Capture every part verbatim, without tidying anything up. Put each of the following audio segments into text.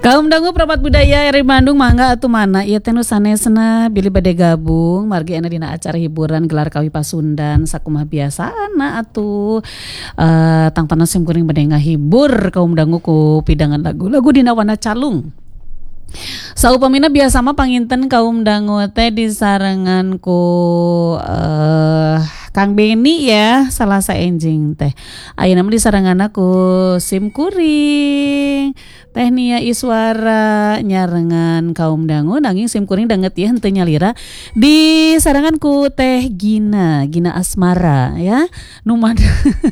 Kaum dangu prapat budaya eri Bandung mangga atuh mana ieu teh nu sanesna bilih bade gabung margi ena dina acara hiburan gelar kawi Pasundan sakumaha biasaana atuh uh, tangtana sim kuring bade ngahibur kaum dangu ku pidangan lagu-lagu dina wana calung. Saupamina biasa mah panginten kaum dangu teh disarengan ku uh, Kang Beni ya salah saenjing teh. Ayeuna mah disarenganna ku Sim Kuring. Teh Nia Iswara nyarengan kaum dangu nanging Sim Kuring danget ya henteu nyalira disarengan ku Teh Gina, Gina Asmara ya. Nu mada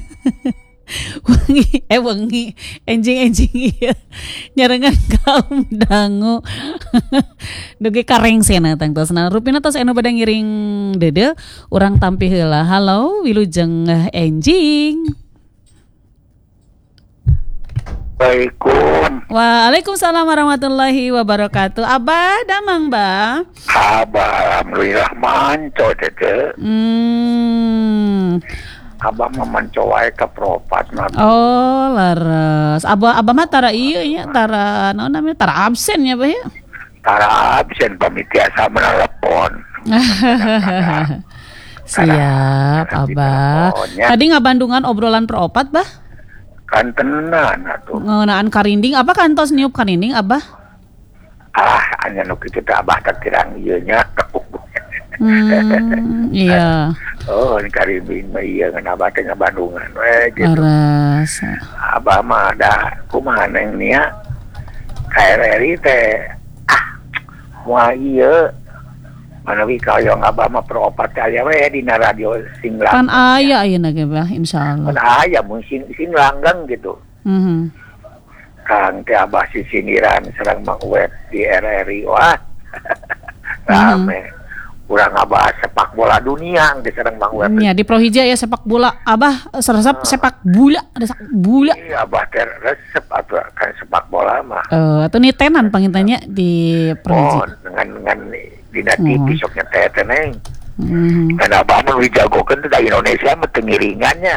wengi eh wengi enjing-enjing ieu nyarengan kaum dangu dugi kareng sena tangtosna rupina tos anu bade ngiring dede urang tampi heula. Halo wilujeng enjing. Assalamualaikum. Waalaikumsalam warahmatullahi wabarakatuh. Abah damang ba? Abah alhamdulillah manco dede. Hmm. Abah memanco wae ka propat nanti. Oh, laras. Abah abah mah tara ieu nya, tara naon namanya? Tara absen ya, Bah ya? Tara absen pamitiasa menelepon. Siap, Abah. Tadi ngabandungan obrolan peropat, Bah? Kan tenan atuh. Ngeunaan karinding, apa kantos niup karinding, Abah? Ah, anya nu kitu teh Abah teh kirang ieu nya. Hmm, iya. Oh, ini karinding mah ieu ngan Abah teh ngabandungan we gitu. Laras. Abah mah ada kumaha neng nia K R R I teh ah moal ieu manawi kaoyong Abah mah peropat aya we dina radio Singlang. Kan aya ayeuna ge Bah insyaallah. Kan aya mun sing sing langgang gitu. Mhm. Kang teh Abah sisiniran sareng Mang Wet di R R I wah. Rame. Urang Abah sepak bola dunia di sareng Mang Wet. Ya di Prohija ya sepak bola. Abah serasap sepak bola, ada sepak bola. Iya Abah teh resep atuh kan sepak bola mah. Eh atuh nitenan pangintannya di Prohija. Oh, dengan dengan dina T V sok nyata teh neng. Hmm. Karena Abah mah dijagokeun teh da Indonesia mah teu ngiringannya.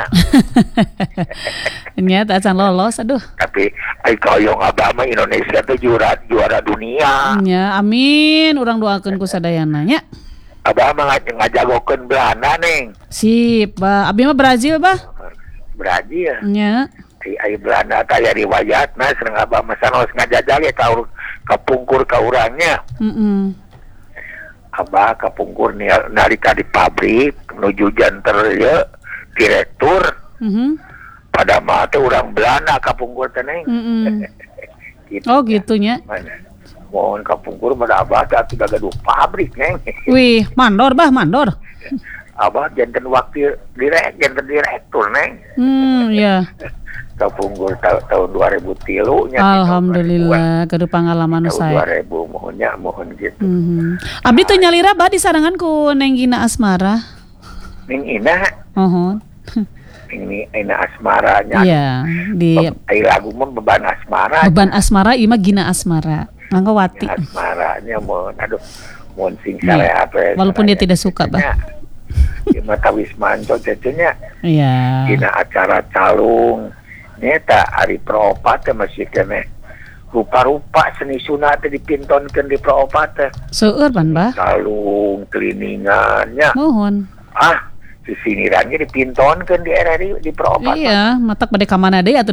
Nya teh acan lolos aduh. Tapi ai kaoyong Abah mah Indonesia teh juara juara dunia. Nya amin urang doakeun ku sadayana nya. Abah mah ngajagokeun Belanda neng. Sip, Bah. Abi mah Brazil, Bah. Brazil. Nya. Di ai Belanda teh aya riwayatna sareng Abah mah sanos ngajajal ge ka kapungkur ka urangnya. Heeh. Abah kapungkur nalika di pabrik menuju janter ya direktur. Mhm. Pada mah teh urang Belanda kapungkur teh neng. Heeh. Gitu, Oh gitunya. Mohon kapungkur pada Abah teh atuh gaduh pabrik neng. Wih, mandor Bah, mandor. Abah janten wakil direk janten direktur neng. Hmm, ya. Kapungkur ta tahun dua ribu tiga nya. Alhamdulillah kedu pengalaman tahun saya. dua ribu mohonnya mohon gitu. Mhm. Abdi teu nyalira Bah disarangan ku Neng Gina Asmara. Ning ina Ohon. ini ina asmaranya. Iya, di ai lagu mah beban asmara. Beban Asmara ieu mah Gina Asmara. Mangga wati. Asmaranya mohon aduh mohon sing sarea apa. Walaupun dia tidak suka, Bah. Di mata Wismanto cecenya. Iya. Dina acara calung nyata ari peropat teh masih kene rupa-rupa seni sunat teh dipintonkeun di peropat teh. Seueur pan Bah. Calung keliningannya. Mohon. Ah, sisinirannya dipintonkeun di R R I di peropat. Iya, matak bade ka mana deui atuh